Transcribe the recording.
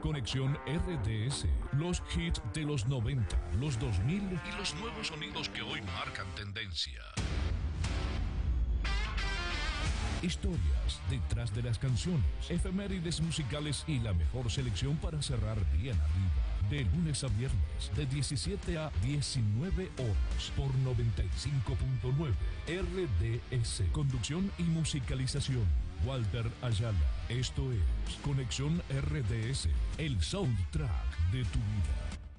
Conexión RDS. Los hits de los 90, los 2000 y los nuevos sonidos que hoy marcan tendencia. Historias detrás de las canciones, efemérides musicales y la mejor selección para cerrar bien arriba. De lunes a viernes, de 17 a 19 horas, por 95.9 RDS. Conducción y musicalización, Walter Ayala. Esto es Conexión RDS, el soundtrack de tu vida.